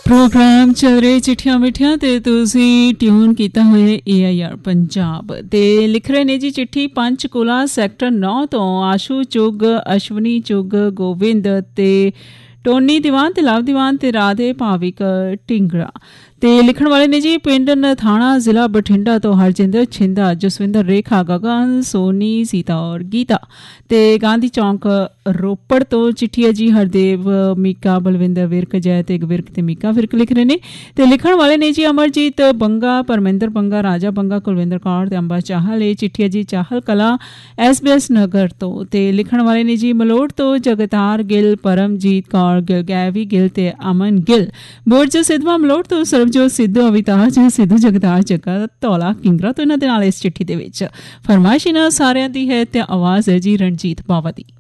Programme ਚੱਲ ਰਹੇ ਚਿੱਠੀਆਂ ਮਿੱਠੀਆਂ ਤੇ ਤੁਸੀਂ ਟਿਊਨ ਕੀਤਾ ਹੋਇਆ AIR ਪੰਜਾਬ ਤੇ ਲਿਖ ਰਹੇ ਨੇ ਜੀ ਚਿੱਠੀ ਪੰਚਕੂਲਾ ਸੈਕਟਰ 9 ਤੋਂ ਆਸ਼ੂ ਚੁੱਗ, ਅਸ਼ਵਨੀ ਚੁੱਗ, ਗੋਬਿੰਦ ਤੇ ਟੋਨੀ ਦੀਵਾਨ ਤੇ ਲਵ ਦੀਵਾਨ ਤੇ ਰਾਧੇ ਭਾਵਿਕ ਢਿੰਗਰਾ ਤੇ ਲਿਖਣ ਵਾਲੇ ਨੇ ਜੀ ਪਿੰਡ ਨਥਾਣਾ ਜ਼ਿਲ੍ਹਾ ਬਠਿੰਡਾ ਤੋਂ ਹਰਜਿੰਦਰ ਛਿੰਦਾ, ਜਸਵਿੰਦਰ ਰੇਖਾ, ਗਗਨ, ਸੋਨੀ, ਸੀਤਾ ਔਰ ਗੀਤਾ ਤੇ ਗਾਂਧੀ ਚੌਂਕ ਰੋਪੜ ਤੋਂ ਚਿੱਠੀ ਹੈ ਜੀ ਹਰਦੇਵ, ਮੀਕਾ, ਬਲਵਿੰਦਰ ਵਿਰਕ, ਜੈ ਤੇ ਵਿਰਕ ਤੇ ਮੀਕਾ ਵਿਰਕ ਲਿਖ ਰਹੇ ਨੇ ਤੇ ਲਿਖਣ ਵਾਲੇ ਨੇ ਜੀ ਅਮਰਜੀਤ ਬੰਗਾ, ਪਰਮਿੰਦਰ ਬੰਗਾ, ਰਾਜਾ ਬੰਗਾ, ਕੁਲਵਿੰਦਰ ਕੌਰ ਤੇ ਅੰਬਾ ਚਾਹਲ। ਇਹ ਚਿੱਠੀ ਹੈ ਜੀ ਚਾਹਲ ਕਲਾ SBS ਨਗਰ ਤੋਂ ਤੇ ਲਿਖਣ ਵਾਲੇ ਨੇ ਜੀ ਮਲੋਟ ਤੋਂ ਜਗਤਾਰ ਗਿੱਲ, ਪਰਮਜੀਤ ਕੌਰ ਗਿੱਲ, ਗੈਵੀ ਗਿੱਲ ਤੇ ਅਮਨ ਗਿੱਲ। ਬੁਰਜ ਸਿੱਧਵਾ ਮਲੋਟ ਤੋਂ ਸਰਬਜੋਤ ਸਿੱਧੂ, ਅਵਿਤਾਜ ਸਿੱਧੂ, ਜਗਤਾਰ ਜੱਗਾ, ਧੌਲਾ ਕਿੰਗਰਾ ਤੋਂ ਇਹਨਾਂ ਦੇ ਨਾਲ ਇਸ ਚਿੱਠੀ ਦੇ ਵਿੱਚ ਫਰਮਾਇਸ਼ ਇਹਨਾਂ ਸਾਰਿਆਂ ਦੀ ਹੈ ਤੇ ਆਵਾਜ਼ ਹੈ ਜੀ ਰਣਜੀਤ ਬਾਵਾ ਦੀ।